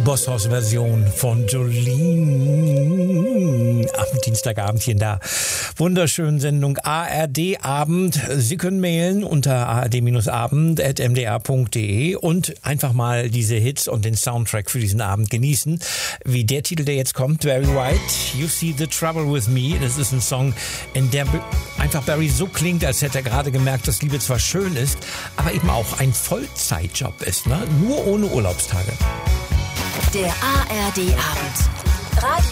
Bosshaus-Version von Jolene am Dienstagabend hier in der wunderschönen Sendung ARD Abend. Sie können mailen unter ard-abend@mdr.de und einfach mal diese Hits und den Soundtrack für diesen Abend genießen. Wie der Titel, der jetzt kommt, Barry White, You See the Trouble with Me. Das ist ein Song, in der einfach Barry so klingt, als hätte er gerade gemerkt, dass Liebe zwar schön ist, aber eben auch ein Vollzeitjob ist, ne? Nur ohne Urlaubstage. Der ARD Abend. Radio